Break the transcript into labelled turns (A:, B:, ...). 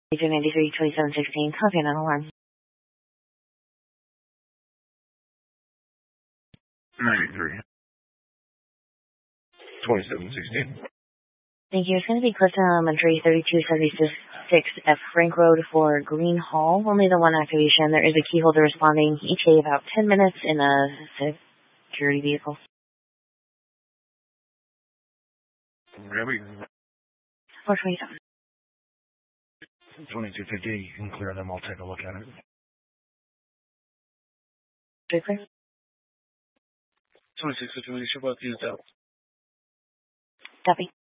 A: 93, 2716, copy on alarm.
B: 93. 2716.
A: Thank you. It's going to be Clifton Elementary, 3276F Frank Road for Green Hall. Only the one activation. There is a key holder responding. ETA about 10 minutes in a security vehicle.
B: Really?
A: 427.
B: 2250, you can clear them. I'll take a look at it.
A: Clear?
B: 2650, we should both use that.
A: Copy.